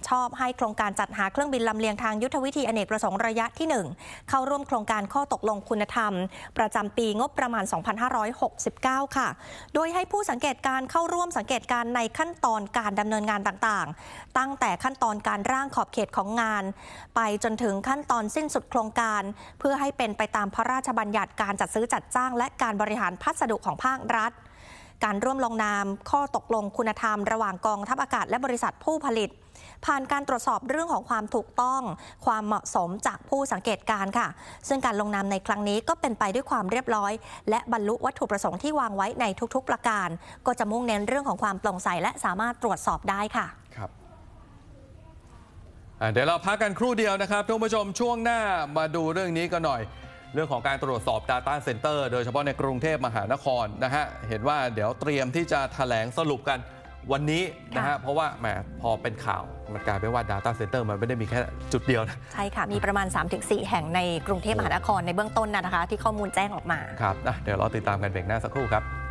ชอบให้โครงการจัดหาเครื่องบินลำเลียงทางยุทธวิธีอเนกประสงค์ระยะที่ 1เข้าร่วมโครงการข้อตกลงคุณธรรมประจำปีงบประมาณ 2569 ค่ะโดยให้ผู้สังเกตการเข้าร่วมสังเกตการในขั้นตอนการดำเนินงานต่างๆตั้งแต่ขั้นตอนการร่างขอบเขตของงานไปจนถึงขั้นตอนสิ้นสุดโครงการเพื่อให้เป็นไปตามพระราชบัญญัติการจัดซื้อจัดจ้างและการบริหารพัสดุของภาครัฐการร่วมลงนามข้อตกลงคุณธรรมระหว่างกองทัพอากาศและบริษัทผู้ผลิตผ่านการตรวจสอบเรื่องของความถูกต้องความเหมาะสมจากผู้สังเกตการค่ะซึ่งการลงนามในครั้งนี้ก็เป็นไปด้วยความเรียบร้อยและบรรลุวัตถุประสงค์ที่วางไว้ในทุกๆประการก็จะมุ่งเน้นเรื่องของความโปร่งใสและสามารถตรวจสอบได้ค่ะครับเดี๋ยวเราพักกันครู่เดียวนะครับท่านผู้ชมช่วงหน้ามาดูเรื่องนี้กันหน่อยเรื่องของการตรวจสอบ Data Center โดยเฉพาะในกรุงเทพมหานครนะฮะเห็นว่าเดี๋ยวเตรียมที่จะแถลงสรุปกันวันนี้นะฮะเพราะว่าแหมพอเป็นข่าวมันกลายเป็นว่า Data Center มันไม่ได้มีแค่จุดเดียวนะใช่ค่ะมีประมาณ 3-4 แห่งในกรุงเทพมหานครในเบื้องต้นนะคะที่ข้อมูลแจ้งออกมาครับเดี๋ยวเราติดตามกันเบรกหน้าสักครู่ครับ